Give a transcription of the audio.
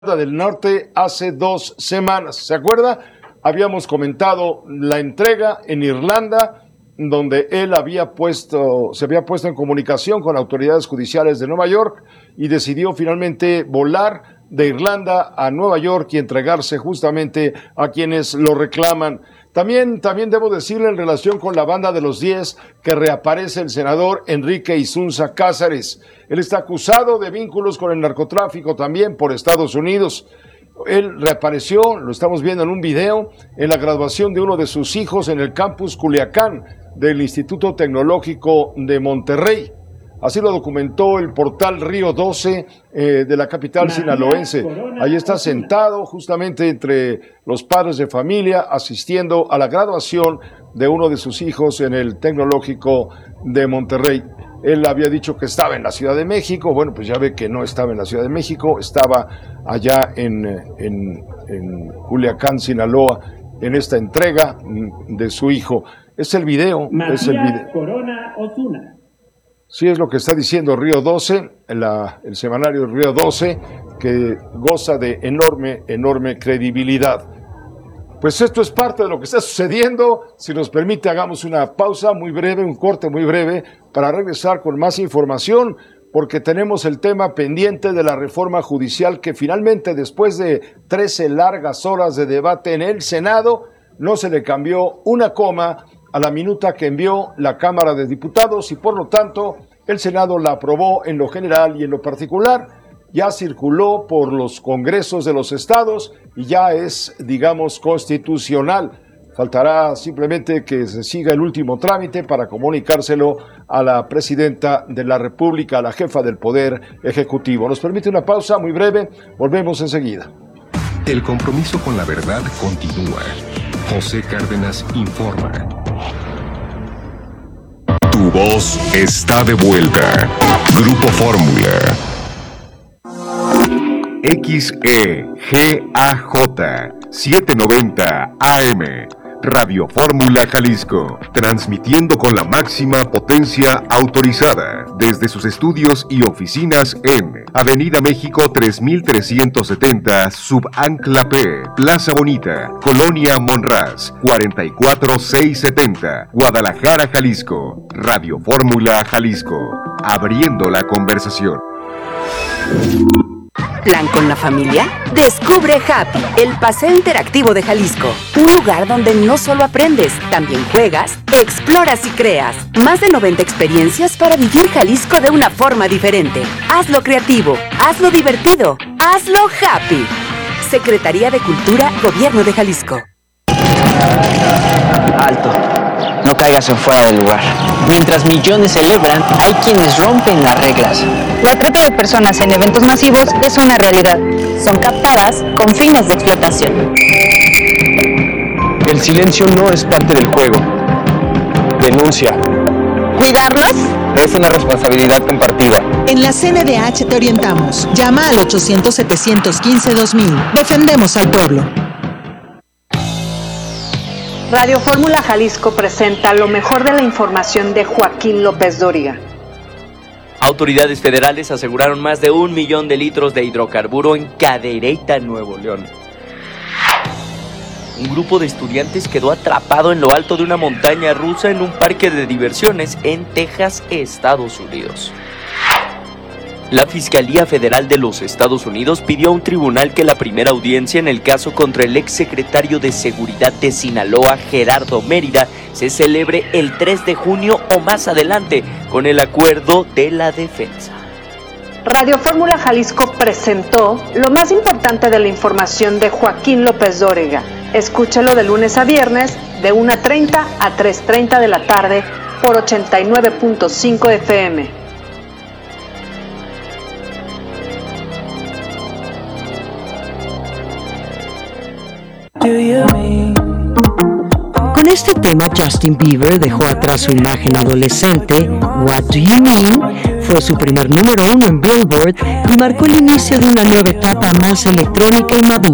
del Norte hace 2 semanas. ¿Se acuerda? Habíamos comentado la entrega en Irlanda, donde él se había puesto en comunicación con autoridades judiciales de Nueva York y decidió finalmente volar de Irlanda a Nueva York y entregarse justamente a quienes lo reclaman. También debo decirle en relación con la banda de los 10 que reaparece el senador Enrique Insunza Cáceres. Él está acusado de vínculos con el narcotráfico también por Estados Unidos. Él reapareció, lo estamos viendo en un video, en la graduación de uno de sus hijos en el campus Culiacán del Instituto Tecnológico de Monterrey. Así lo documentó el portal Río 12 de la capital sinaloense. Ahí está sentado justamente entre los padres de familia asistiendo a la graduación de uno de sus hijos en el Tecnológico de Monterrey. Él había dicho que estaba en la Ciudad de México. Bueno, pues ya ve que no estaba en la Ciudad de México, estaba allá en Culiacán, Sinaloa, en esta entrega de su hijo. Es el video. Corona Osuna. Sí, es lo que está diciendo Río 12, el semanario Río 12, que goza de enorme credibilidad. Pues esto es parte de lo que está sucediendo. Si nos permite, hagamos una pausa muy breve, un corte muy breve, para regresar con más información, porque tenemos el tema pendiente de la reforma judicial que finalmente, después de 13 largas horas de debate en el Senado, no se le cambió una coma a la minuta que envió la Cámara de Diputados y por lo tanto el Senado la aprobó en lo general y en lo particular. Ya circuló por los congresos de los estados y ya es, digamos, constitucional. Faltará simplemente que se siga el último trámite para comunicárselo a la presidenta de la República, a la jefa del Poder Ejecutivo. Nos permite una pausa muy breve, volvemos enseguida. El compromiso con la verdad continúa. José Cárdenas informa. Tu voz está de vuelta. Grupo Fórmula. XEGAJ 790 AM. Radio Fórmula Jalisco, transmitiendo con la máxima potencia autorizada desde sus estudios y oficinas en Avenida México 3370, Subancla P, Plaza Bonita, Colonia Monraz, 44670, Guadalajara, Jalisco. Radio Fórmula Jalisco, abriendo la conversación. ¿Plan con la familia? Descubre Happy, el paseo interactivo de Jalisco. Un lugar donde no solo aprendes, también juegas, exploras y creas. Más de 90 experiencias para vivir Jalisco de una forma diferente. Hazlo creativo, hazlo divertido, hazlo Happy. Secretaría de Cultura, Gobierno de Jalisco. Alto. No caigas en fuera del lugar. Mientras millones celebran, hay quienes rompen las reglas. La trata de personas en eventos masivos es una realidad. Son captadas con fines de explotación. El silencio no es parte del juego. Denuncia. ¿Cuidarlos? Es una responsabilidad compartida. En la CNDH te orientamos. Llama al 800-715-2000. Defendemos al pueblo. Radio Fórmula Jalisco presenta lo mejor de la información de Joaquín López Dóriga. Autoridades federales aseguraron más de 1 millón de litros de hidrocarburo en Cadereyta, Nuevo León. Un grupo de estudiantes quedó atrapado en lo alto de una montaña rusa en un parque de diversiones en Texas, Estados Unidos. La Fiscalía Federal de los Estados Unidos pidió a un tribunal que la primera audiencia en el caso contra el exsecretario de Seguridad de Sinaloa, Gerardo Mérida, se celebre el 3 de junio o más adelante, con el acuerdo de la defensa. Radio Fórmula Jalisco presentó lo más importante de la información de Joaquín López Dóriga. Escúchalo de lunes a viernes, de 1:30 a 3:30 de la tarde, por 89.5 FM. Con este tema, Justin Bieber dejó atrás su imagen adolescente. What Do You Mean fue su primer número 1 en Billboard y marcó el inicio de una nueva etapa más electrónica y madura.